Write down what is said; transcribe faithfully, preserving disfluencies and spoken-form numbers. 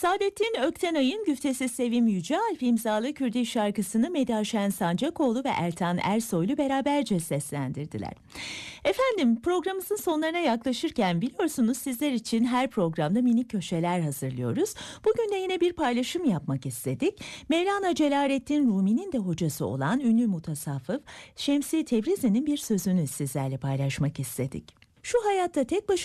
Saadettin Öktenay'ın güftesi Sevim Yücealp imzalı Kürdi şarkısını Medar Şen Sancakoğlu ve Ertan Ersoylu beraberce seslendirdiler. Efendim, programımızın sonlarına yaklaşırken biliyorsunuz sizler için her programda minik köşeler hazırlıyoruz. Bugün de yine bir paylaşım yapmak istedik. Mevlana Celaleddin Rumi'nin de hocası olan ünlü mutasavvıf Şemsi Tebrizi'nin bir sözünü sizlerle paylaşmak istedik. Şu hayatta tek başına